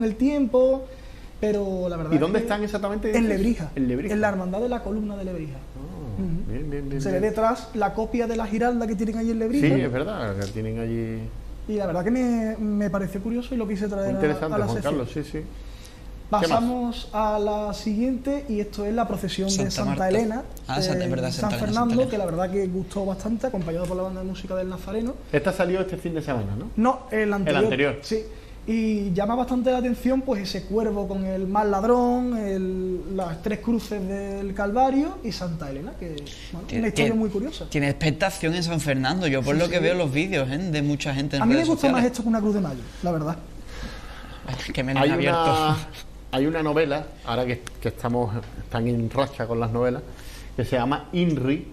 el tiempo, pero la verdad. ¿Y dónde están exactamente? En Lebrija. En Lebrija. En la hermandad de la columna de Lebrija. Bien. Se ve detrás la copia de la Giralda que tienen allí en Lebrija. Sí, es verdad, que tienen allí. Y la verdad que me pareció curioso y lo quise traer Interesante, a la Juan sección. Carlos, sí. Pasamos a la siguiente, y esto es la procesión de Santa Elena, San Fernando, que la verdad que gustó bastante, acompañado por la banda de música del Nazareno. Esta salió este fin de semana, ¿no? No, el anterior. El anterior. Sí. Y llama bastante la atención pues ese cuervo con el mal ladrón, las tres cruces del Calvario y Santa Elena, que bueno, una historia muy curiosa. Tiene expectación en San Fernando, yo por lo que veo los vídeos de mucha gente en A mí me redes gusta sociales. más esto que una cruz de mayo, la verdad. Que menos abierto. Hay una novela, ahora que estamos tan en racha con las novelas, que se llama Inri,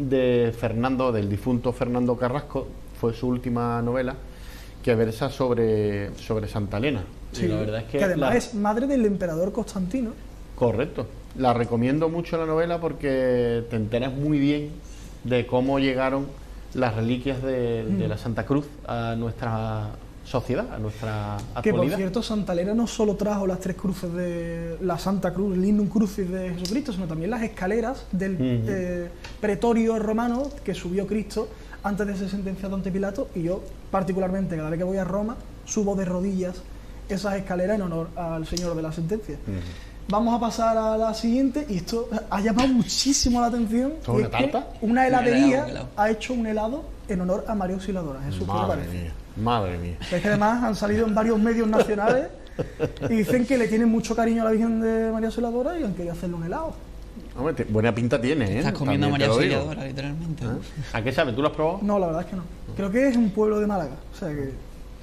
del difunto Fernando Carrasco, fue su última novela, que versa sobre Santa Elena. Sí, y la verdad es que además es madre del emperador Constantino. Correcto. La recomiendo mucho la novela porque te enteras muy bien de cómo llegaron las reliquias de la Santa Cruz a nuestra sociedad, a nuestra actualidad. Que por cierto, Santa Elena no solo trajo las tres cruces de la Santa Cruz, el Lignum Crucis de Jesucristo, sino también las escaleras del pretorio romano que subió Cristo antes de ser sentenciado ante Pilato. Y yo, particularmente, cada vez que voy a Roma, subo de rodillas esas escaleras en honor al Señor de la sentencia. Vamos a pasar a la siguiente, y esto ha llamado muchísimo la atención. ¿Es una tarta? Una heladería ha hecho un helado en honor a María Auxiliadora. Jesús, Madre mía. Es que además han salido en varios medios nacionales y dicen que le tienen mucho cariño a la Virgen de María Auxiliadora y han querido hacerle un helado. Hombre, buena pinta tiene, ¿eh? Estás comiendo a También María Auxiliadora, literalmente. ¿A qué sabe? ¿Tú lo has probado? No, la verdad es que no. Creo que es un pueblo de Málaga. O sea que...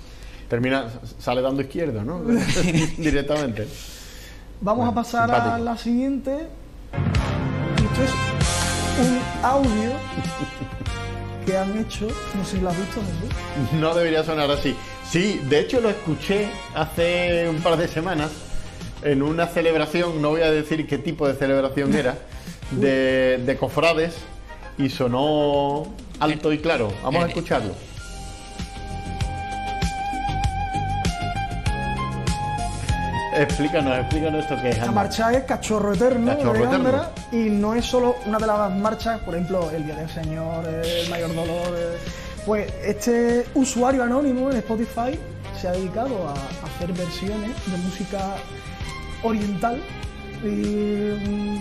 Sale dando izquierda, ¿no? Directamente. Vamos a pasar a la siguiente. Esto es un audio que han hecho, no sé si lo has visto, Jesús. No debería sonar así. Sí, de hecho lo escuché hace un par de semanas en una celebración, no voy a decir qué tipo de celebración era, de cofrades, y sonó alto y claro. Vamos a escucharlo. Explícanos esto que es. La marcha es Cachorro Eterno, de Gándara, y no es solo una de las marchas, por ejemplo, el Día del Señor, el Mayor Dolor. Pues este usuario anónimo en Spotify se ha dedicado a hacer versiones de música oriental y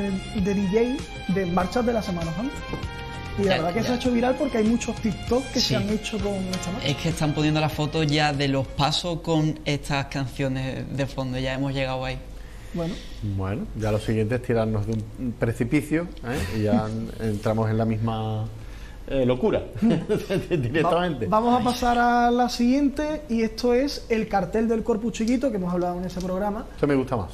de DJ de marchas de la Semana Santa. Y la verdad que se ha hecho viral porque hay muchos TikTok que se han hecho con esta marcha. Es que están poniendo las fotos ya de los pasos con estas canciones de fondo, ya hemos llegado ahí. Bueno, ya lo siguiente es tirarnos de un precipicio, y ya entramos en la misma locura directamente. Vamos a pasar a la siguiente, y esto es el cartel del Corpus Chiquito que hemos hablado en ese programa. Eso me gusta más.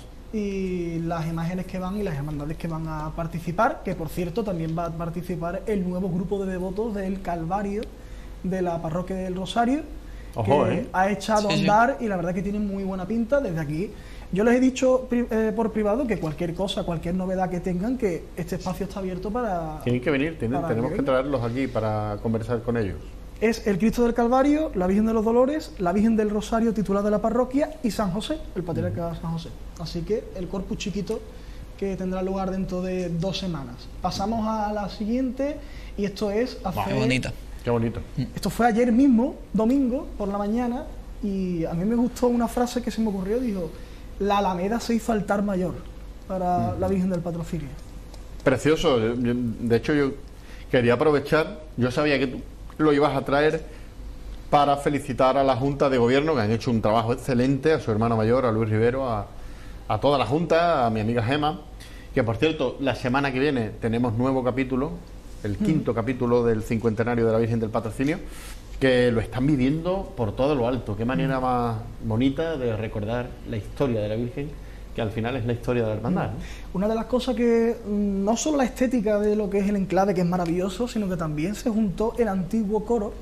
Y las imágenes que van y las hermandades que van a participar, que por cierto también va a participar el nuevo grupo de devotos del Calvario de la Parroquia del Rosario. Ojo, que ha echado a andar y la verdad que tienen muy buena pinta. Desde aquí yo les he dicho por privado que cualquier cosa, cualquier novedad que tengan, que este espacio está abierto para... Tienen que venir, tenemos que traerlos aquí para conversar con ellos. Es el Cristo del Calvario, la Virgen de los Dolores, la Virgen del Rosario titular de la parroquia y San José, el patriarca San José. Así que el Corpus Chiquito, que tendrá lugar dentro de 2 semanas. Pasamos a la siguiente, y esto es... Qué bonita. Qué bonito. Esto fue ayer mismo, domingo, por la mañana, y a mí me gustó una frase que se me ocurrió. Dijo: la Alameda se hizo altar mayor para la Virgen del Patrocinio. Precioso. De hecho, yo quería aprovechar, yo sabía que tú lo ibas a traer para felicitar a la Junta de Gobierno, que han hecho un trabajo excelente, a su hermano mayor, a Luis Rivero, a toda la Junta, a mi amiga Gema, que por cierto, la semana que viene tenemos nuevo capítulo, el 5º capítulo del 50enario de la Virgen del Patrocinio, que lo están viviendo por todo lo alto. Qué manera más bonita de recordar la historia de la Virgen, que al final es la historia de la hermandad, ¿no? Una de las cosas que no solo la estética de lo que es el enclave, que es maravilloso, sino que también se juntó el antiguo coro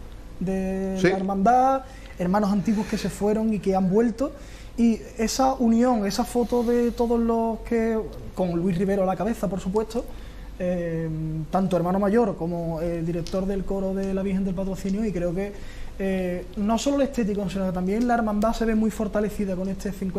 de la hermandad, hermanos antiguos que se fueron y que han vuelto, y esa unión, esa foto de todos los que, con Luis Rivero a la cabeza, por supuesto, tanto hermano mayor como el director del coro de la Virgen del Patrocinio, y creo que no solo el estético, sino que también la hermandad se ve muy fortalecida con este 50.